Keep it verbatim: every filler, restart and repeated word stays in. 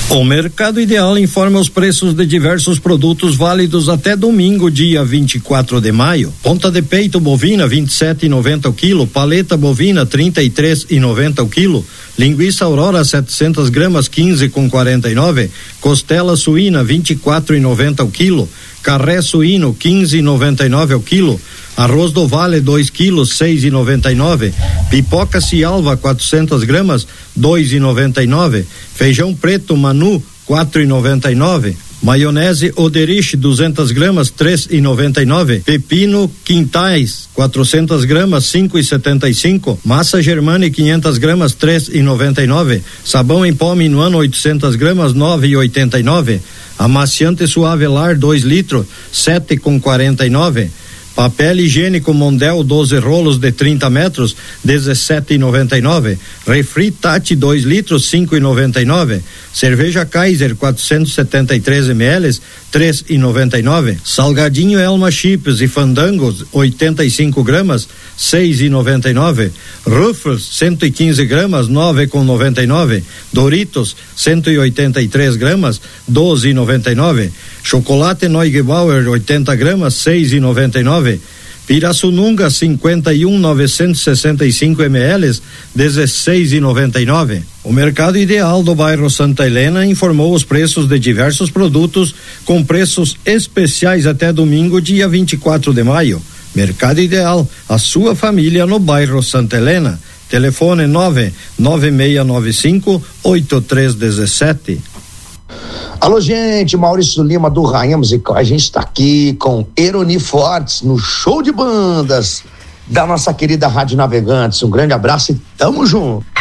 O Mercado Ideal informa os preços de diversos produtos válidos até domingo, dia vinte e quatro de maio. Ponta de peito bovina vinte e sete e noventa o quilo, paleta bovina trinta e três e noventa o quilo, linguiça Aurora setecentas gramas quinze com quarenta e nove, costela suína vinte e quatro e noventa o quilo, carré suíno quinze e noventa e nove o quilo, arroz do Vale dois quilos seis e noventa e nove, pipoca Cialva quatrocentas gramas dois e noventa e nove, feijão preto Manu quatro e noventa e nove, maionese Oderich duzentas gramas três e noventa e nove, pepino Quintais quatrocentas gramas cinco e setenta e cinco, massa Germani quinhentas gramas três e noventa e nove, sabão em pó Minuano oitocentas gramas nove e oitenta e nove, amaciante Suave Lar dois litros sete com quarenta e nove, papel higiênico Mondel doze rolos de trinta metros dezessete e noventa e nove, refri Tati dois litros cinco e noventa e nove, cerveja Kaiser quatrocentos e setenta e três mililitros três e noventa e nove, salgadinho Elma Chips e Fandangos oitenta e cinco gramas seis e noventa e nove, Ruffles cento e quinze gramas nove com noventa e nove, Doritos cento e oitenta e três gramas doze e noventa e nove, chocolate Neugebauer oitenta gramas seis e noventa e nove, Pirassununga cinquenta e um novecentos e sessenta e cinco mililitros dezesseis e noventa e nove. O Mercado Ideal do bairro Santa Helena informou os preços de diversos produtos com preços especiais até domingo, dia vinte e quatro de maio. Mercado Ideal, a sua família no bairro Santa Helena. Telefone nove nove seis nove cinco oito três um sete. Alô, gente, Maurício Lima do Rainha Musical. A gente está aqui com Eroni Fortes no show de bandas da nossa querida Rádio Navegantes. Um grande abraço e tamo junto.